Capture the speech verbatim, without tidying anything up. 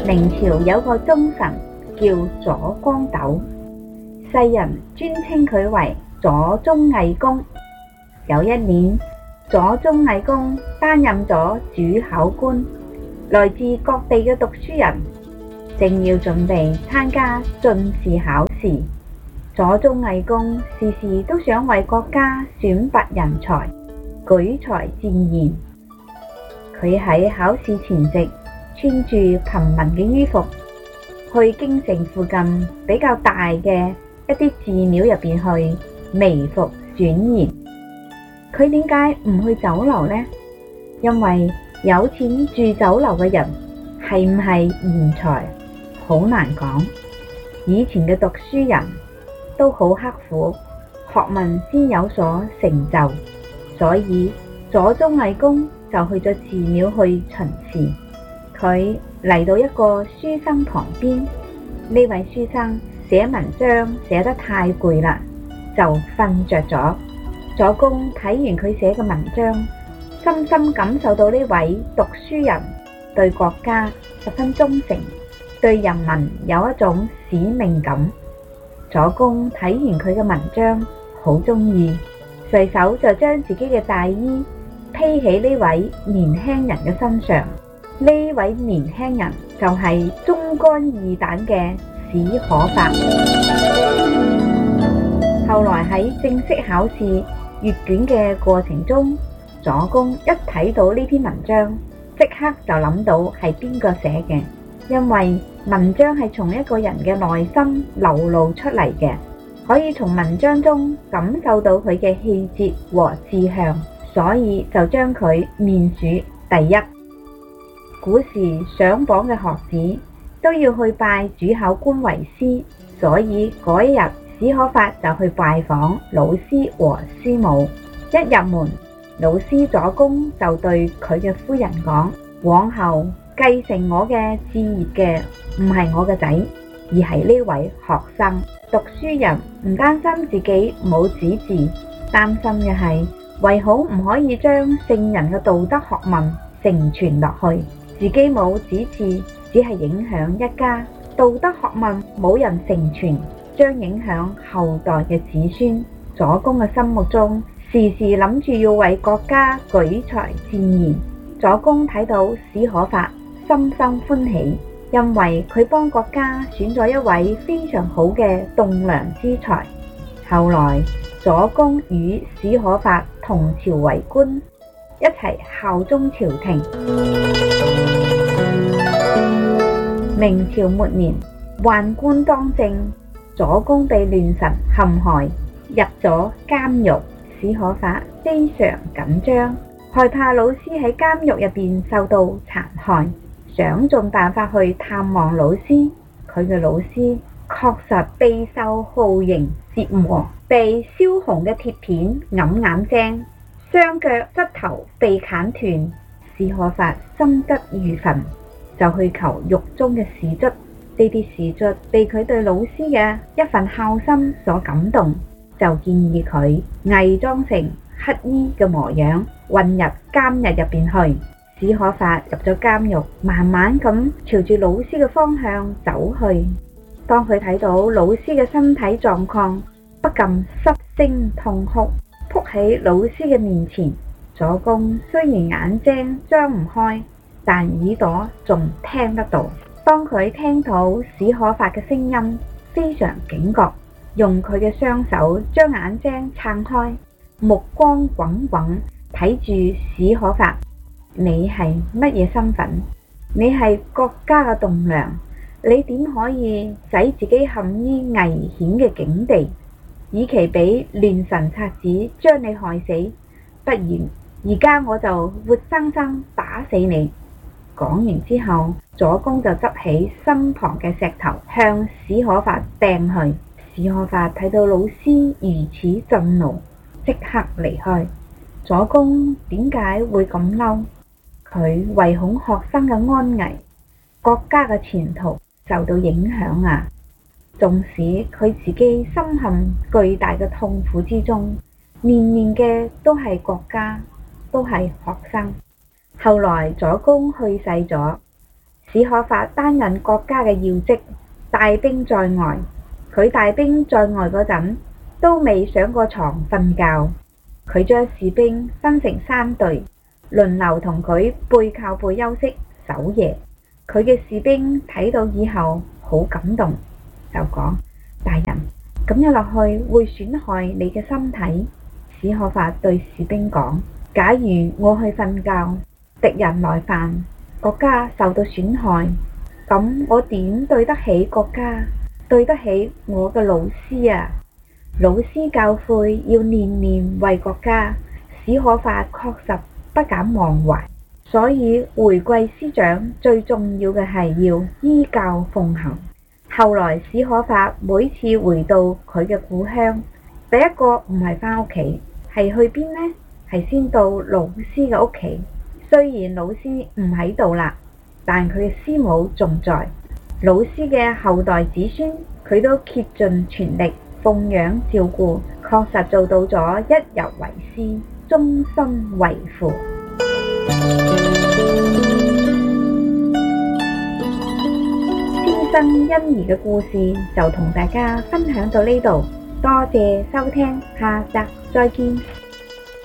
明朝有個忠臣叫左光斗，世人尊稱佢為左宗偽公。有一年，左宗偽公擔任咗主考官，來自各地嘅讀書人正要準備參加進士考試。左宗偽公時時都想為國家選拔人才，舉才薦賢。佢喺考試前夕穿住平民嘅衣服，去京城附近比較大嘅一啲寺廟入邊去微服選賢。佢點解唔去酒樓呢？因為有錢住酒樓嘅人係唔係賢才，好難講。以前嘅讀書人都好刻苦，學問先有所成就，所以左宗偽公就去咗寺廟去巡視。佢嚟到一個書生旁邊，呢位書生寫文章寫得太攰啦，就瞓着咗。左公睇完佢寫嘅文章，深深感受到呢位讀書人對國家十分忠誠，對人民有一種使命感。左公睇完佢嘅文章，好鍾意，隨手就將自己嘅大衣披喺呢位年輕人嘅身上。呢位年輕人就係忠肝義膽嘅史可法。後來喺正式考試閱卷嘅過程中，左公一睇到呢篇文章，即刻就諗到係邊個寫嘅，因為文章係從一個人嘅內心流露出嚟嘅，可以從文章中感受到佢嘅氣節和志向，所以就將佢面數第一。古時上榜嘅學子都要去拜主考官為師，所以嗰一日史可法就去拜訪老師和師母。一入門，老師左公就對佢嘅夫人講：往後繼承我嘅志業嘅唔係我嘅仔，而係呢位學生。讀書人唔擔心自己冇子嗣，擔心嘅係為好唔可以將聖人嘅道德學問承傳落去。自己冇子嗣，只係影響一家；道德學問冇人承傳，將影響後代嘅子孫。左公嘅心目中時時諗住要為國家舉才薦賢。左公睇到史可法，心生歡喜，因為佢幫國家選咗一位非常好嘅棟樑之才。後來左公與史可法同朝為官，一齊效忠朝廷。明朝末年，宦官當政，左公被亂臣陷害，入咗監獄。史可法非常緊張，害怕老師喺監獄入邊受到殘害，想盡辦法去探望老師。佢嘅老師確實備受酷刑折磨，被燒紅嘅鐵片揞眼睛，雙腳膝頭被砍斷。史可法心急如焚，就去求獄中嘅士卒。呢啲士卒被佢對老師嘅一份孝心所感動，就建議佢偽裝成乞衣嘅模樣，混入監獄入邊去。史可法入咗監獄，慢慢咁朝住老師嘅方向走去。當佢睇到老師嘅身體狀況，不禁失聲痛哭，撲喺老師嘅面前。左公雖然眼睛張唔開，但耳朵仲聽得到。當佢聽到史可法嘅聲音，非常警覺，用佢嘅雙手將眼睛撐開，目光滾滾睇住史可法。你係乜嘢身份？你係國家嘅棟樑，你點可以使自己陷於危險嘅境地？與其俾亂臣賊子將你害死，不如而家我就活生生打死你。講完之後，左公就執起身旁嘅石頭向史可法掟去。史可法睇到老師如此震怒，即刻離開。左公點解會咁嬲？佢唯恐學生嘅安危、國家嘅前途受到影響啊！縱使佢自己深陷巨大嘅痛苦之中，面面嘅都係國家，都係學生。後來左公去世咗， 史可法擔任國家嘅要職，帶兵在外。佢帶兵在外嗰陣，都未上過床瞓覺。佢將士兵分成三隊，輪流同佢背靠背休息守夜。佢嘅士兵睇到以後好感動，就講：大人，咁樣落去會損害你嘅身體。史可法對士兵講：假如我去瞓覺，敵人來犯，國家受到損害，咁我點對得起國家，對得起我嘅老師啊？老師教誨要念念為國家，史可法確實不敢忘懷。所以回饋師長最重要嘅係要依教奉行。後來史可法每次回到佢嘅故鄉，第一個唔係返屋企，係去邊呢？係先到老師嘅屋企。雖然老師唔喺度啦，但佢嘅師母仲在。老師嘅後代子孫，佢都竭盡全力奉養照顧，確實做到咗一日為師，終身為父。先生欣宜嘅故事就同大家分享到呢度，多謝收聽，下集再見。